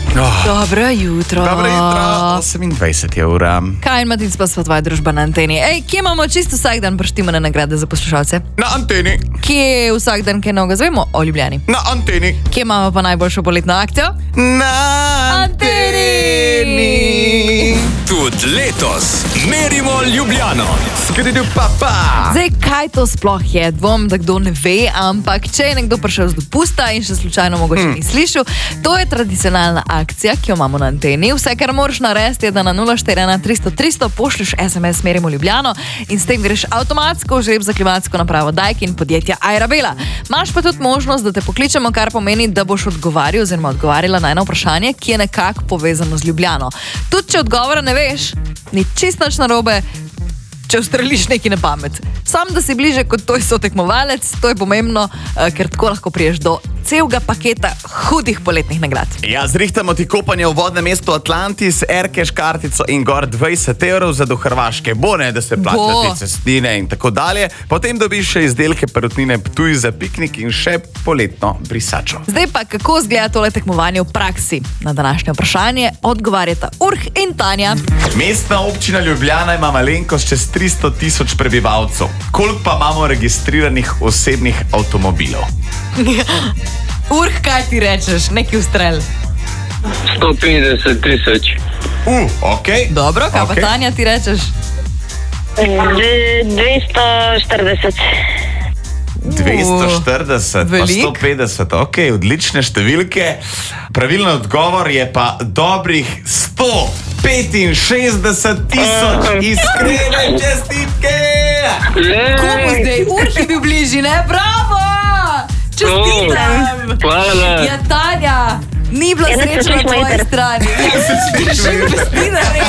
Dobro jutro. Dobro jutro, 28 je ura. Kaj in Matic pa sva tvoja družba na anteni. Kje imamo čisto vsak dan prištimane nagrade za poslušalce? Na anteni. Kje vsak dan kaj novega zvemo o Ljubljani? Na anteni. Kje imamo pa najboljšo poletno akcijo? Na anteni. Tudi letos merimo Ljubljano. Skridu papa. Zdaj, kaj to sploh je? Dvom, da kdo ne ve, ampak če je nekdo prišel z dopusta in še slučajno mogoče ni slišal, to je tradicionalna akcija, ki jo imamo na anteni. Vse, kar moraš narediti, je, da na 041 300 300 pošlješ SMS merimo Ljubljano in s tem greš avtomatsko v žreb za klimatsko napravo Daikin podjetja Airabela. Imaš pa tudi možnost, da te pokličemo, kar pomeni, da boš odgovarjal oziroma odgovarjala na eno vprašanje, ki je nekako povezano z Ljubljano. Tudi če odgovora ne veš, ni čisto nič narobe, če ustreliš neki na pamet. Sam, da si bliže kot tvoj sotekmovalec, to je pomembno, ker tako lahko priješ do celega paketa hudih poletnih nagrad. Ja, zrihtamo ti kopanje v vodnem mestu Atlantis, Erkeš kartico in gor 20 € za do Hrvaške bone, da se plačajo te cestnine in tako dalje. Potem dobiš še izdelke perutnine Ptuj za piknik in še poletno brisačo. Zdaj pa, kako izgleda tole tekmovanje v praksi? Na današnje vprašanje odgovarjata Urh in Tanja. Mestna občina Ljubljana ima malenkost čez 300 000 prebivalcev. Koliko pa imamo registriranih osebnih avtomobilov? Urh, kaj ti rečeš? Neki ustrel. 150 000. Okej. Dobro, kaj pa Tanja ti rečeš? 240. 240 pa velik. 150, okej, odlične številke. Pravilno odgovor je pa dobrih 165 000. Iskrene čestitke! Komu zdaj? Urh je bil bližji, ne? Bravo! Čestitam! Hvala. Ja, Tanja, ni bila Ja, ne sreča na slišimo tvoji Iter. strani. Ja, se slišimo Iter.